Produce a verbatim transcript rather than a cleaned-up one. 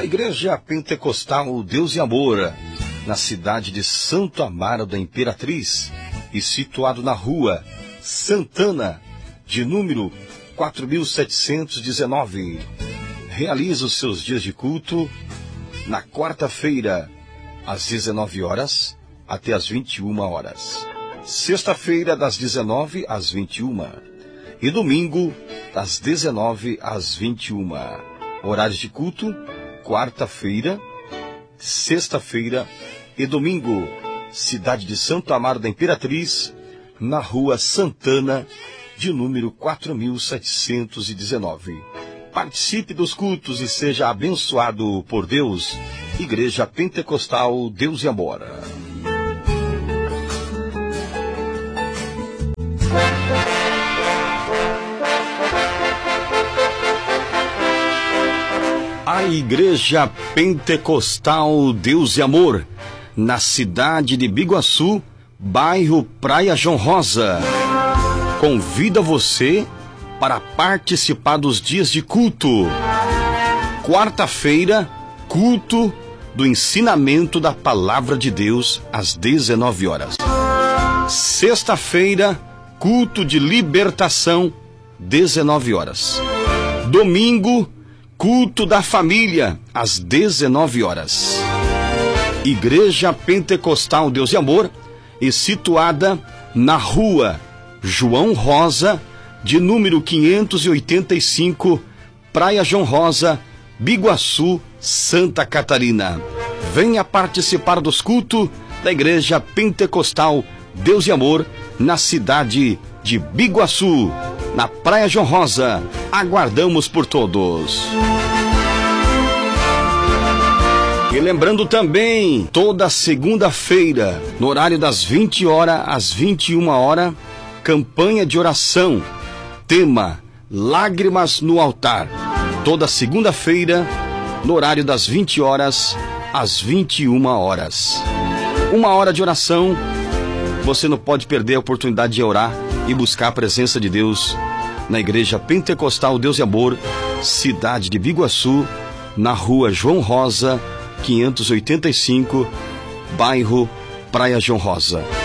Igreja Pentecostal Deus e Amor, na cidade de Santo Amaro da Imperatriz e situado na rua Santana, de número quatro mil setecentos e dezenove. Realiza os seus dias de culto na quarta-feira, às dezenove horas até às vinte e uma horas. Sexta-feira, das dezenove às vinte e uma. E domingo, das dezenove às vinte e uma. Horários de culto: quarta-feira, sexta-feira e domingo. Cidade de Santo Amaro da Imperatriz, na rua Santana, de número quatro mil setecentos e dezenove. Participe dos cultos e seja abençoado por Deus. Igreja Pentecostal Deus e Amor. A Igreja Pentecostal Deus e Amor, na cidade de Biguaçu, bairro Praia João Rosa, convida você para participar dos dias de culto. Quarta-feira, culto do ensinamento da Palavra de Deus às dezenove horas. Sexta-feira, culto de libertação, dezenove horas. Domingo, culto da família, às dezenove horas. Igreja Pentecostal Deus e Amor é situada na rua João Rosa, de número quinhentos e oitenta e cinco, Praia João Rosa, Biguaçu, Santa Catarina. Venha participar dos cultos da Igreja Pentecostal Deus e Amor, na cidade de Biguaçu, na Praia João Rosa. Aguardamos por todos. E lembrando também, toda segunda-feira, no horário das vinte horas às vinte e uma horas, campanha de oração, tema Lágrimas no Altar. Toda segunda-feira, no horário das vinte horas às vinte e uma horas. Uma hora de oração, você não pode perder a oportunidade de orar e buscar a presença de Deus na Igreja Pentecostal Deus e Amor, cidade de Biguaçu, na rua João Rosa, quinhentos e oitenta e cinco, bairro Praia João Rosa.